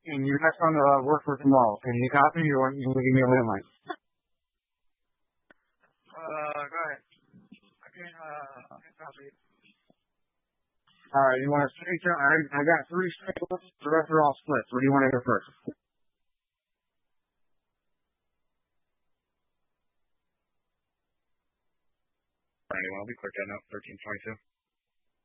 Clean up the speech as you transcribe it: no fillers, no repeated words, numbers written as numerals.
And you're not going to work for tomorrow. Can you copy or you want to give me a landline? Go ahead. I can copy it. All right, you want to straight down? I got three straight ones. The rest are all splits. What do you want to hear first? Anyone will be quick. I know 1322.